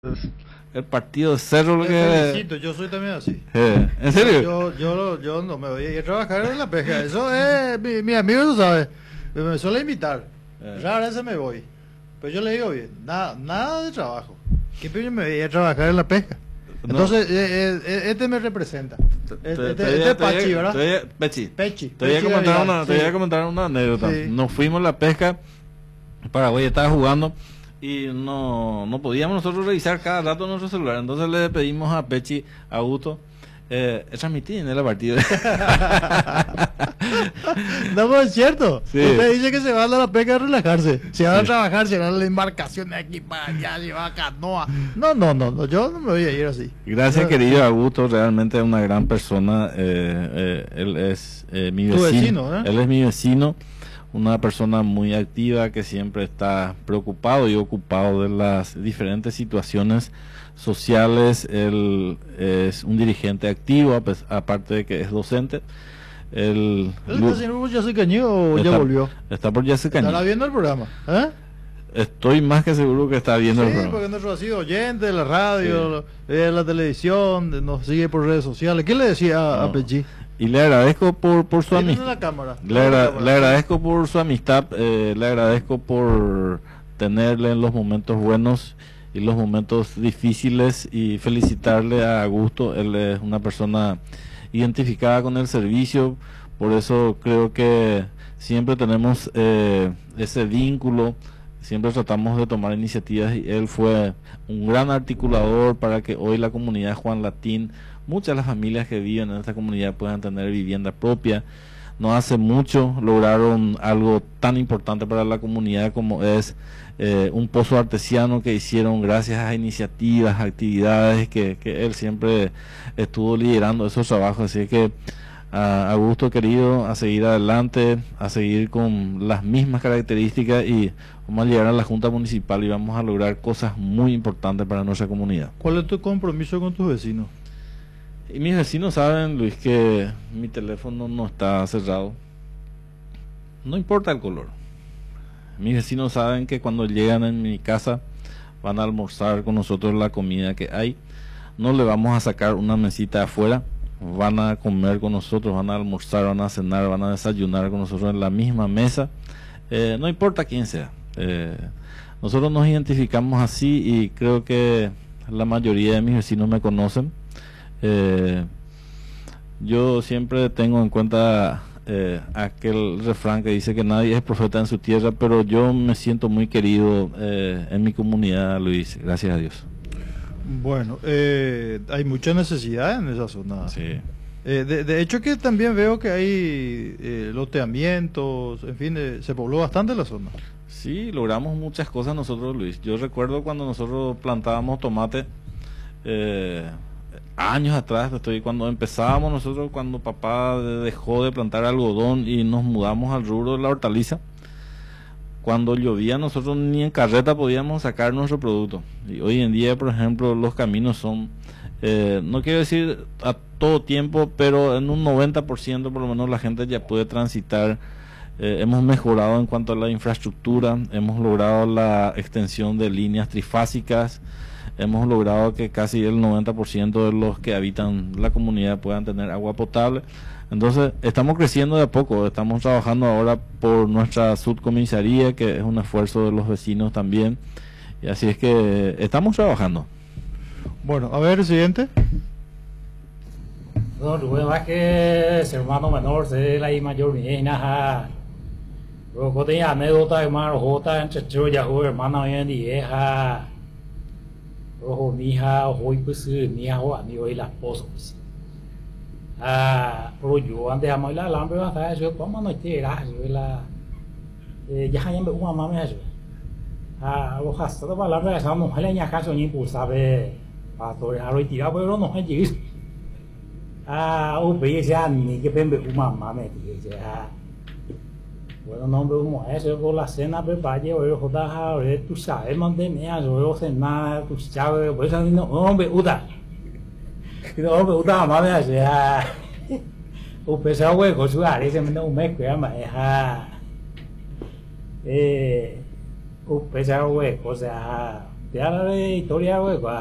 El partido de Cerro lo Te que... felicito, yo soy también así. ¿En serio? Yo no me voy a ir a trabajar en la pesca. Eso es, mi amigo lo sabe. Me suele invitar. Rara vez me voy. Pero yo le digo bien, nada de trabajo. ¿Qué yo me voy a trabajar en la pesca? No. Entonces, este me representa. Este es Pachi, ¿verdad? Pechi. Pechi. Te voy a comentar una anécdota. Sí. Nos fuimos a la pesca. Paraguay estaba jugando y no podíamos nosotros revisar cada rato nuestro celular. Entonces le pedimos a Pechi, a Augusto, transmitir en el partido. No, pues es cierto. Sí. Usted dice que se va a la pesca a relajarse. Se va a Sí. trabajar, se va a la embarcación de aquí para allá, lleva canoa. No, yo no me voy a ir así. Gracias, querido Augusto, realmente es una gran persona. Él es mi Tu vecino. vecino, ¿eh? Él es mi vecino, una persona muy activa que siempre está preocupado y ocupado de las diferentes situaciones sociales. Él es un dirigente activo, aparte de que es docente. Él ¿Él está haciendo ya se cañó o ya volvió? Está por Yace Cañí. ¿Estará viendo el programa? ¿Eh? Estoy más que seguro que está viendo el Sí, programa. porque nosotros ha sido oyente de la radio, de la televisión, nos sigue por redes sociales. ¿Qué le decía a Pechi? Y le agradezco por su Tiene amistad. la cámara. Le agradezco por su amistad, le agradezco por tenerle en los momentos buenos y los momentos difíciles, y felicitarle a Augusto. Él es una persona identificada con el servicio, por eso creo que siempre tenemos ese vínculo, siempre tratamos de tomar iniciativas, y él fue un gran articulador para que hoy la comunidad Juan Latín, muchas de las familias que viven en esta comunidad, puedan tener vivienda propia. No hace mucho lograron algo tan importante para la comunidad como es un pozo artesiano que hicieron gracias a iniciativas, actividades que él siempre estuvo liderando esos trabajos. Así que Augusto, querido, a seguir adelante, a seguir con las mismas características, y vamos a llegar a la Junta Municipal y vamos a lograr cosas muy importantes para nuestra comunidad. ¿Cuál es tu compromiso con tus vecinos? Y mis vecinos saben, Luis, que mi teléfono no está cerrado. No importa el color. Mis vecinos saben que cuando llegan en mi casa van a almorzar con nosotros la comida que hay. No le vamos a sacar una mesita afuera. Van a comer con nosotros, van a almorzar, van a cenar, van a desayunar con nosotros en la misma mesa. No importa quién sea. Nosotros nos identificamos así, y creo que la mayoría de mis vecinos me conocen. Yo siempre tengo en cuenta aquel refrán que dice que nadie es profeta en su tierra, pero yo me siento muy querido en mi comunidad, Luis, gracias a Dios. Bueno, hay mucha necesidad en esa zona. Sí. De hecho que también veo que hay loteamientos, en fin, se pobló bastante la zona. Sí, logramos muchas cosas nosotros, Luis. Yo recuerdo cuando nosotros plantábamos tomate, años atrás, cuando empezábamos nosotros, cuando papá dejó de plantar algodón y nos mudamos al rubro de la hortaliza. Cuando llovía nosotros ni en carreta podíamos sacar nuestro producto. Y hoy en día, por ejemplo, los caminos son, no quiero decir a todo tiempo, pero en un 90% por lo menos la gente ya puede transitar. Hemos mejorado en cuanto a la infraestructura, hemos logrado la extensión de líneas trifásicas, hemos logrado que casi el 90% de los que habitan la comunidad puedan tener agua potable. Entonces estamos creciendo de a poco, estamos trabajando ahora por nuestra subcomisaría, que es un esfuerzo de los vecinos también, y así es que estamos trabajando. Bueno, a ver, el siguiente. No, Rubén Vázquez, hermano menor de la I mayor vieja. Luego tenía anécdota, hermano, Jota, entre yo ya jugué, hermana, hoy en día. Luego mi hija, hoy pues, mi hija, amigo, y la esposa, pues. Pero yo antes de la alambre, yo como no te era, yo la. Ya hay una mamá, me hace. Los gastos de palabras, esa mujer le ñaca, son impulsables. Para todo el arroyo tirado, pero no hay que ir. Bây giờ ni cái bên bị mamá me dice bueno no veo como eso con la cena prepara o joda tú sabes mantener yo cena tú sabes pues no me uda no me uda mamá me dice o pesado güey con su área se me no me cuida más o pesado güey o sea te hará de historia, güey,